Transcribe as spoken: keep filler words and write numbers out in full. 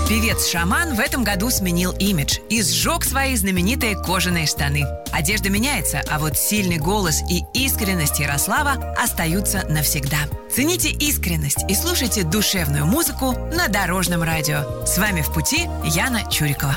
Певец-шаман в этом году сменил имидж и сжег свои знаменитые кожаные штаны. Одежда меняется, а вот сильный голос и искренность Ярослава остаются навсегда. Цените искренность и слушайте душевную музыку на Дорожном радио. С вами в пути Яна Чурикова.